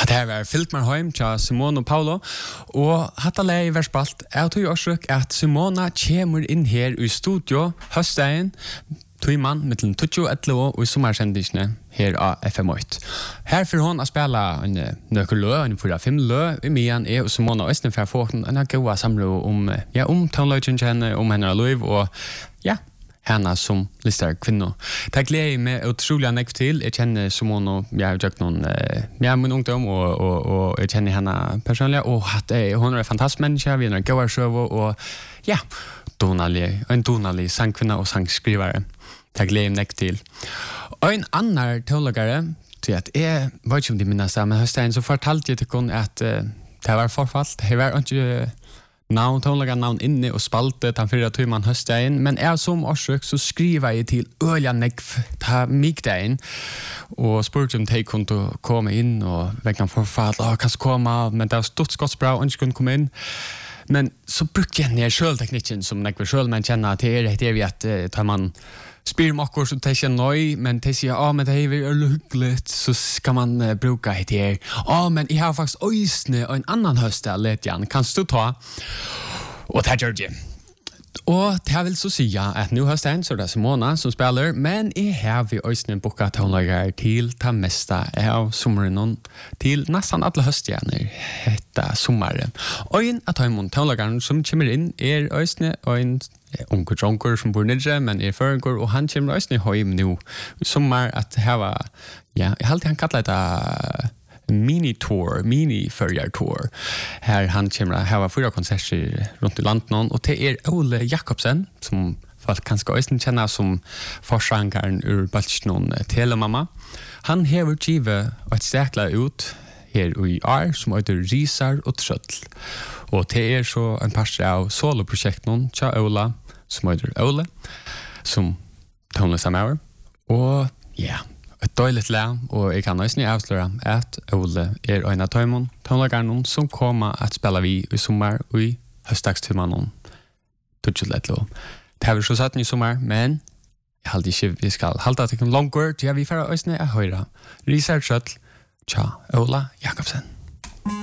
Det här var Filtmarheim till Simone och Paolo och hatta lei verspalt är tog orsök att Simona kommer in här i studio höstdagen man mellan 2011 och i sommarsändningarna här av FM8. Här får hon att spela en nökellö, en 4-5 lö i medan är och Simona och Östen för få en goda samlo om tonlöjden känner om henne liv och henne som listar kvinnor. Det gläder mig otroligt mycket till. Jag känner Simona, jag har gjort någon min ungdom och jag känner henne personligen och att hon är en fantastisk människa, vi är en goda sjöv och en donalig sangkvinna och sangskrivare. Det gläder mig mycket till. Och en annan teologare till att jag vet inte om det minns men hösten så fortalte jag till hon att det var förfallt. Det var inte navn inne og spalte den 4 timen høstdagen, men jeg som årsøk så skriver jeg til øyla nekv ta migdagen og spurte om de kunne komme inn og vegna forfall, kanskje komme, men det var stort skottsbra og ikke kunne komme inn. Men så brukte jeg ned sjølteknikken som nekv sjøl, men kjenner til det vi at tar man spyr om akkur så det er ikke nøy, men det sier, men det er veldig hyggelig, så skal man bruka det her. Men jeg har faktisk øysene og en annan høst jeg let igjen. Kan du ta? Og det gjør det. Og det vil så si at nu høsten så er det Simona som spiller, men jeg har vi øysene boka tonelager til ta mesta av sommeren til nesten alle høstgjerner etter sommeren. Og en av tonelageren som kommer inn er øysene og en onkel Jonker som bor nere, men er føringår, og han kommer også hjem nu. Sommar at hava, jeg halte han kallar det mini-førjar-tour. Her han kommer hava 4 konserter rundt i landet, og det er Ole Jakobsen, som folk kanskje også kjenner som forsangaren ur Balsjnon Telemamma. Han hever givet et stekla ut her i år, som heter Risar og Trøtl. Og det er så en par av soloprojekten til Ola, som heter Ole, som tonelist av og et døyligt lær, og jeg kan også avsløre at Ole er en av tonelagerne som kommer at spille vi i sommer og i høstdagstimene det har vi så satt i sommer, men jeg halte ikke vi skal halte at det kan langere til vi får også høyre Risar Trøtl til Ola Jakobsen.